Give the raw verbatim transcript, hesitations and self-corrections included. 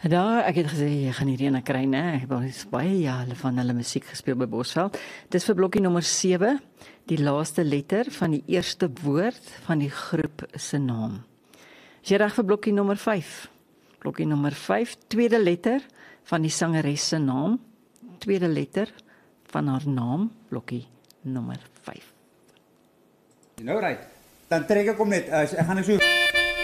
Daar, ek het gesê jy gaan hierdie ene kry, né? Ek het al baie jare van hulle musiek gespeel by Bosveld. Dis vir blokkie nommer sewe, die laaste letter van die eerste woord van die groep se naam. Is jy reg vir blokkie nommer vyf? Blokkie nommer vyf, tweede letter van die sangeres se naam, tweede letter van haar naam, blokkie nommer vyf. Nou right, dan trek ek hom net, uh, ek gaan net so